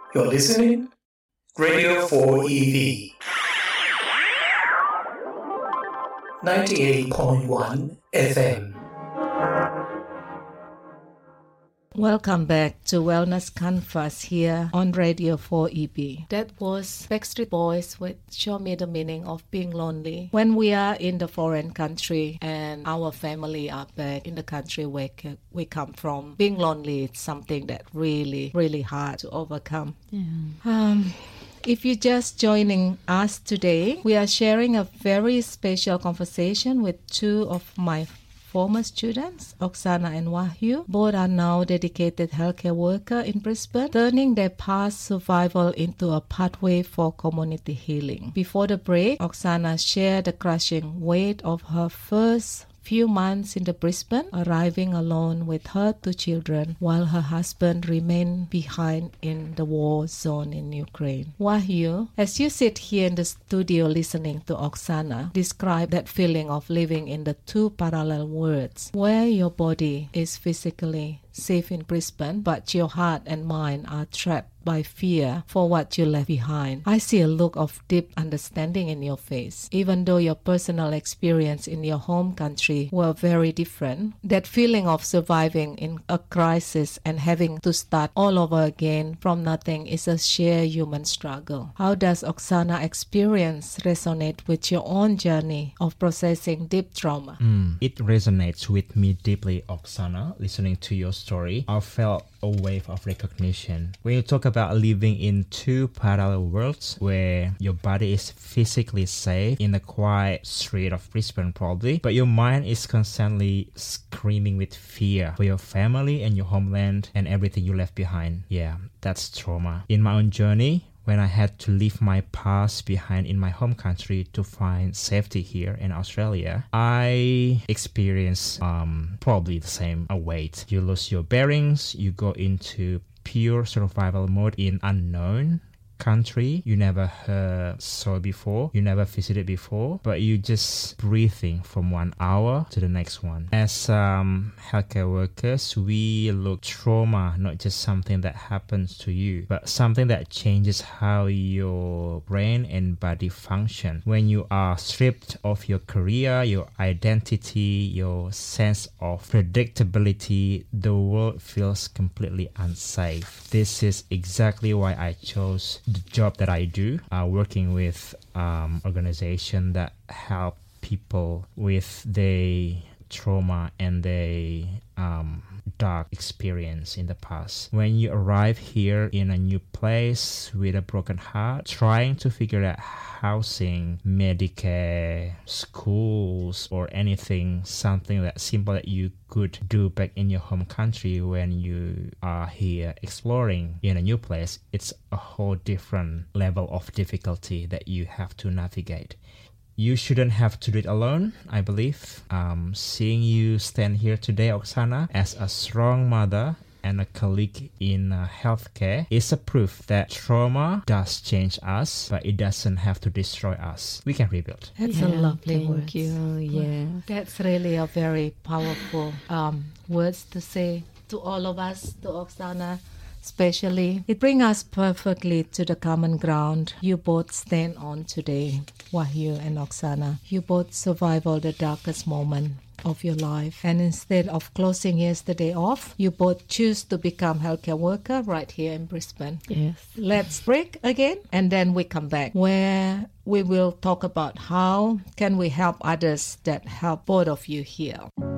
You're listening Radio 4EV 98.1 FM. Welcome back to Wellness Canvas here on Radio 4EB. That was Backstreet Boys with Show Me the Meaning of Being Lonely. When we are in the foreign country and our family are back in the country where we come from, being lonely is something that really, really hard to overcome. If you're just joining us today, we are sharing a very special conversation with two of my former students, Oksana and Wahyu. Both are now dedicated healthcare workers in Brisbane, turning their past survival into a pathway for community healing. Before the break, Oksana shared the crushing weight of her first few months in the Brisbane, arriving alone with her two children while her husband remained behind in the war zone in Ukraine. Wahyu, as you sit here in the studio listening to Oksana, describe that feeling of living in the two parallel worlds, where your body is physically safe in Brisbane, but your heart and mind are trapped by fear for what you left behind. I see a look of deep understanding in your face. Even though your personal experience in your home country were very different, that feeling of surviving in a crisis and having to start all over again from nothing is a shared human struggle. How does Oksana experience resonate with your own journey of processing deep trauma? It resonates with me deeply, Oksana. Listening to your story, I felt a wave of recognition. When you talk about living in two parallel worlds where your body is physically safe in the quiet street of Brisbane probably, but your mind is constantly screaming with fear for your family and your homeland and everything you left behind. Yeah, that's trauma. In my own journey, when I had to leave my past behind in my home country to find safety here in Australia, I experienced probably the same weight. You lose your bearings, you go into pure survival mode in unknown country you never saw before, you never visited before, but you just breathing from 1 hour to the next one. As healthcare workers, we look trauma not just something that happens to you, but something that changes how your brain and body function. When you are stripped of your career, your identity, your sense of predictability, the world feels completely unsafe. This is exactly why I chose the job that I do, working with organization that help people with the trauma and the dark experience in the past. When you arrive here in a new place with a broken heart, trying to figure out housing, Medicare, schools, or anything, something that simple that you could do back in your home country when you are here exploring in a new place, it's a whole different level of difficulty that you have to navigate. You shouldn't have to do it alone, I believe. Seeing you stand here today, Oksana, as a strong mother and a colleague in healthcare is a proof that trauma does change us, but it doesn't have to destroy us. We can rebuild. That's a lovely word. Thank you. Yeah. That's really a very powerful words to say to all of us, to Oksana especially. It brings us perfectly to the common ground you both stand on today, Wahyu and Oksana. You both survived the darkest moment of your life, and instead of closing yesterday off, you both choose to become healthcare worker right here in Brisbane. Yes. Let's break again, and then we come back where we will talk about how can we help others that help both of you heal.